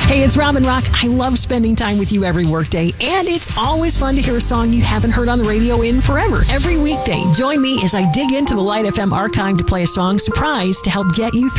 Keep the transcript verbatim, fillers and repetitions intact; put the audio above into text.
Hey, it's Robin Rock. I love spending time with you every workday, and it's always fun to hear a song you haven't heard on the radio in forever. Every weekday, join me as I dig into the Light F M archive to play a song surprise to help get you through